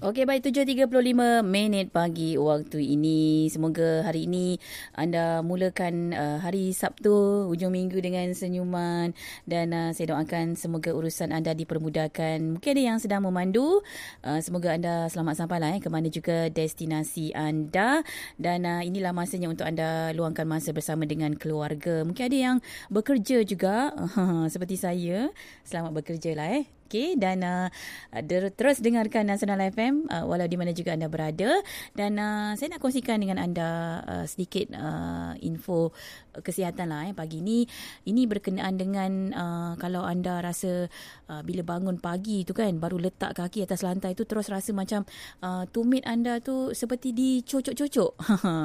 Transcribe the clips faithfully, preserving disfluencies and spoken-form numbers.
Okey, baik, tujuh tiga puluh lima minit pagi waktu ini. Semoga hari ini anda mulakan uh, hari Sabtu, hujung minggu dengan senyuman. Dan uh, saya doakan semoga urusan anda dipermudahkan. Mungkin ada yang sedang memandu. Uh, semoga anda selamat sampai lah eh, ke mana juga destinasi anda. Dan uh, inilah masanya untuk anda luangkan masa bersama dengan keluarga. Mungkin ada yang bekerja juga. Seperti saya. Selamat bekerja lah eh. Okay, dan uh, der, terus dengarkan Nasional F M uh, walau di mana juga anda berada. Dan uh, saya nak kongsikan dengan anda uh, sedikit uh, info kesihatan lah eh, pagi ni. Ini berkenaan dengan uh, kalau anda rasa uh, bila bangun pagi tu kan, baru letak kaki atas lantai tu terus rasa macam uh, tumit anda tu seperti dicocok-cocok.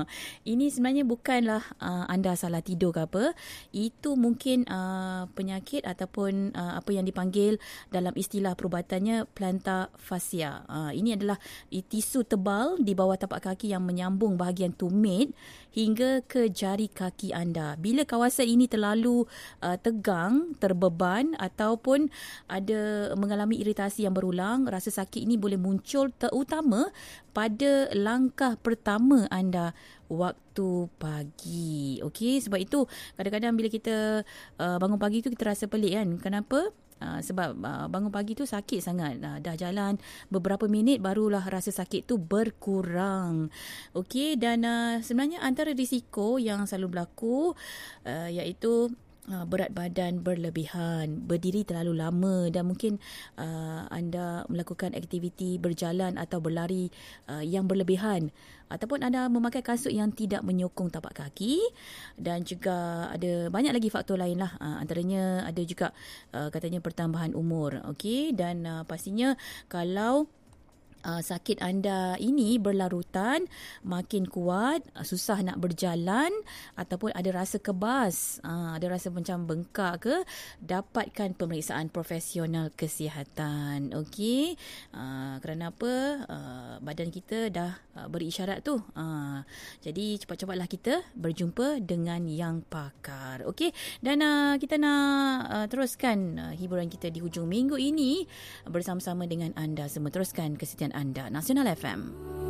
Ini sebenarnya bukanlah uh, anda salah tidur ke apa. Itu mungkin uh, penyakit ataupun uh, apa yang dipanggil dalam istilah perubatannya plantar fascia. Uh, ini adalah tisu tebal di bawah tapak kaki yang menyambung bahagian tumit hingga ke jari kaki anda. Bila kawasan ini terlalu uh, tegang, terbeban ataupun ada mengalami iritasi yang berulang, rasa sakit ini boleh muncul terutama pada langkah pertama anda waktu pagi. Okey, sebab itu kadang-kadang bila kita uh, bangun pagi tu kita rasa pelik kan. Kenapa? Uh, sebab uh, bangun pagi tu sakit sangat. Uh, dah jalan beberapa minit barulah rasa sakit tu berkurang. Okey, dan uh, sebenarnya antara risiko yang selalu berlaku uh, iaitu Uh, berat badan berlebihan, berdiri terlalu lama dan mungkin uh, anda melakukan aktiviti berjalan atau berlari uh, yang berlebihan, ataupun anda memakai kasut yang tidak menyokong tapak kaki, dan juga ada banyak lagi faktor lain lah. Uh, antaranya ada juga uh, katanya pertambahan umur. Okey, dan uh, pastinya kalau Uh, sakit anda ini berlarutan, makin kuat, uh, susah nak berjalan ataupun ada rasa kebas, uh, ada rasa macam bengkak ke, dapatkan pemeriksaan profesional kesihatan. Okey, uh, kerana apa? Uh, badan kita dah uh, beri isyarat tu. Uh, jadi cepat-cepatlah kita berjumpa dengan yang pakar. Okey, dan uh, kita nak uh, teruskan uh, hiburan kita di hujung minggu ini bersama-sama dengan anda semua. Teruskan kesetiaan anda. Nasional F M.